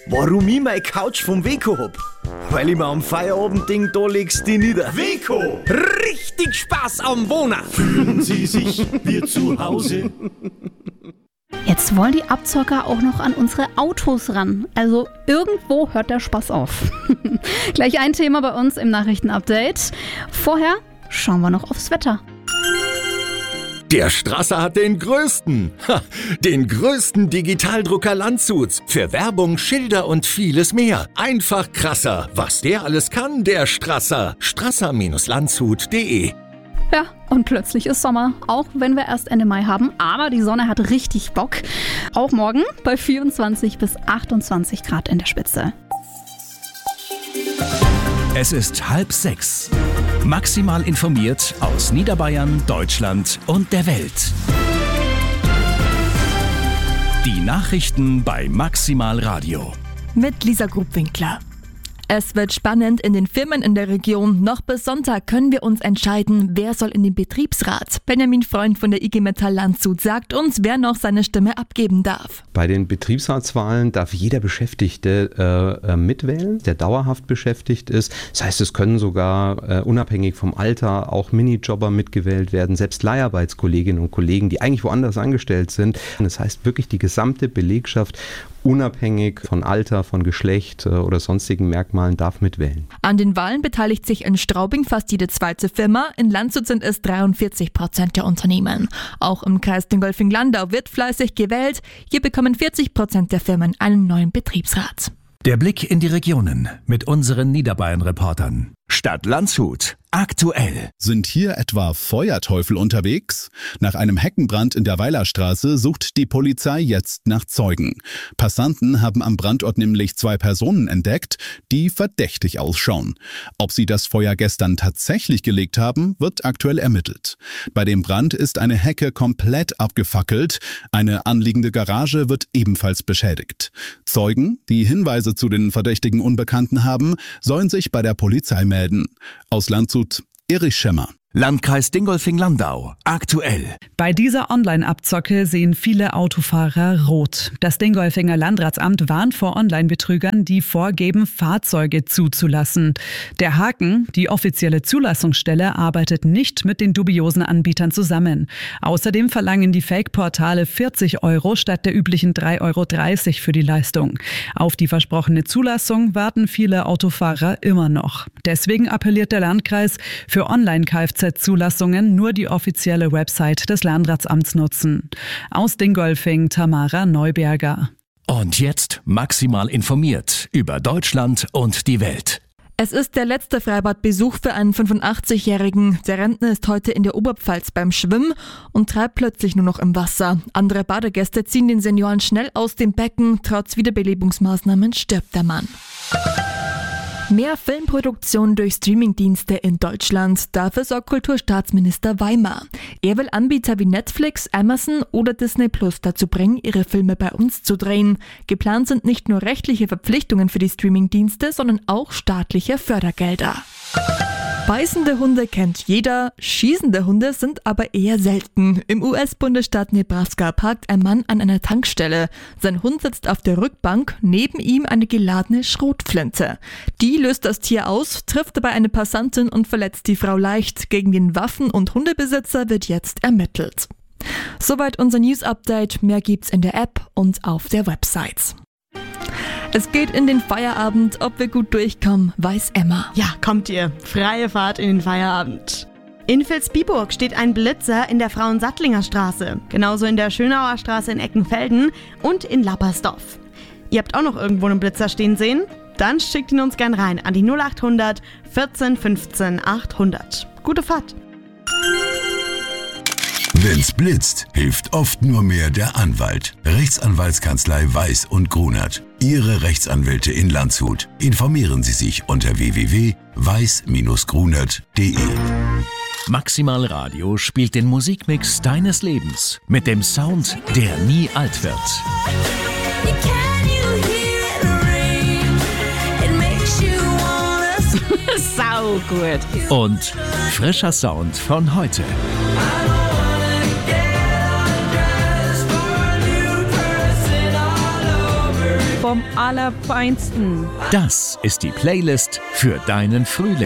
Warum ich meine Couch vom Weco hab? Weil ich mir am Feierabendding da legst die nieder. Weco! Richtig Spaß am Wohnen! Fühlen Sie sich wie zu Hause? Jetzt wollen die Abzocker auch noch an unsere Autos ran. Also irgendwo hört der Spaß auf. Gleich ein Thema bei uns im Nachrichtenupdate. Vorher schauen wir noch aufs Wetter. Der Strasser hat den größten Digitaldrucker Landshuts. Für Werbung, Schilder und vieles mehr. Einfach krasser. Was der alles kann, der Strasser. Strasser-landshut.de. Ja, und plötzlich ist Sommer, auch wenn wir erst Ende Mai haben. Aber die Sonne hat richtig Bock. Auch morgen bei 24 bis 28 Grad in der Spitze. Es ist 5:30. Maximal informiert aus Niederbayern, Deutschland und der Welt. Die Nachrichten bei Maximal Radio. Mit Lisa Grubwinkler. Es wird spannend in den Firmen in der Region. Noch bis Sonntag können wir uns entscheiden, wer soll in den Betriebsrat. Benjamin Freund von der IG Metall Landshut sagt uns, wer noch seine Stimme abgeben darf. Bei den Betriebsratswahlen darf jeder Beschäftigte mitwählen, der dauerhaft beschäftigt ist. Das heißt, es können sogar unabhängig vom Alter auch Minijobber mitgewählt werden, selbst Leiharbeitskolleginnen und Kollegen, die eigentlich woanders angestellt sind. Das heißt wirklich die gesamte Belegschaft, unabhängig von Alter, von Geschlecht oder sonstigen Merkmalen, darf mitwählen. An den Wahlen beteiligt sich in Straubing fast jede zweite Firma. In Landshut sind es 43% der Unternehmen. Auch im Kreis Dingolfing-Landau wird fleißig gewählt. Hier bekommen 40% der Firmen einen neuen Betriebsrat. Der Blick in die Regionen mit unseren Niederbayern-Reportern. Stadt Landshut. Aktuell. Sind hier etwa Feuerteufel unterwegs? Nach einem Heckenbrand in der Weilerstraße sucht die Polizei jetzt nach Zeugen. Passanten haben am Brandort nämlich 2 Personen entdeckt, die verdächtig ausschauen. Ob sie das Feuer gestern tatsächlich gelegt haben, wird aktuell ermittelt. Bei dem Brand ist eine Hecke komplett abgefackelt. Eine anliegende Garage wird ebenfalls beschädigt. Zeugen, die Hinweise zu den verdächtigen Unbekannten haben, sollen sich bei der Polizei melden. Aus Landshut, Erich Schemmer. Landkreis Dingolfing-Landau. Aktuell. Bei dieser Online-Abzocke sehen viele Autofahrer rot. Das Dingolfinger Landratsamt warnt vor Online-Betrügern, die vorgeben, Fahrzeuge zuzulassen. Der Haken, die offizielle Zulassungsstelle, arbeitet nicht mit den dubiosen Anbietern zusammen. Außerdem verlangen die Fake-Portale 40 € statt der üblichen 3,30 € für die Leistung. Auf die versprochene Zulassung warten viele Autofahrer immer noch. Deswegen appelliert der Landkreis, für Online-Kfz-Zulassungen nur die offizielle Website des Landratsamts nutzen. Aus Dingolfing, Tamara Neuberger. Und jetzt maximal informiert über Deutschland und die Welt. Es ist der letzte Freibadbesuch für einen 85-Jährigen. Der Rentner ist heute in der Oberpfalz beim Schwimmen und treibt plötzlich nur noch im Wasser. Andere Badegäste ziehen den Senioren schnell aus dem Becken. Trotz Wiederbelebungsmaßnahmen stirbt der Mann. Mehr Filmproduktion durch Streamingdienste in Deutschland. Dafür sorgt Kulturstaatsminister Weimer. Er will Anbieter wie Netflix, Amazon oder Disney Plus dazu bringen, ihre Filme bei uns zu drehen. Geplant sind nicht nur rechtliche Verpflichtungen für die Streamingdienste, sondern auch staatliche Fördergelder. Beißende Hunde kennt jeder, schießende Hunde sind aber eher selten. Im US-Bundesstaat Nebraska parkt ein Mann an einer Tankstelle. Sein Hund sitzt auf der Rückbank, neben ihm eine geladene Schrotflinte. Die löst das Tier aus, trifft dabei eine Passantin und verletzt die Frau leicht. Gegen den Waffen- und Hundebesitzer wird jetzt ermittelt. Soweit unser News-Update. Mehr gibt's in der App und auf der Website. Es geht in den Feierabend, ob wir gut durchkommen, weiß Emma. Ja, kommt ihr. Freie Fahrt in den Feierabend. In Vilsbiburg steht ein Blitzer in der Frauensattlinger Straße, genauso in der Schönauer Straße in Eckenfelden und in Lappersdorf. Ihr habt auch noch irgendwo einen Blitzer stehen sehen? Dann schickt ihn uns gern rein an die 0800 14 15 800. Gute Fahrt! Wenn's blitzt, hilft oft nur mehr der Anwalt. Rechtsanwaltskanzlei Weiß und Grunert. Ihre Rechtsanwälte in Landshut. Informieren Sie sich unter www.weiß-grunert.de. Maximal Radio spielt den Musikmix deines Lebens mit dem Sound, der nie alt wird. Sau gut. Und frischer Sound von heute. vom Allerfeinsten. Das ist die Playlist für deinen Frühling.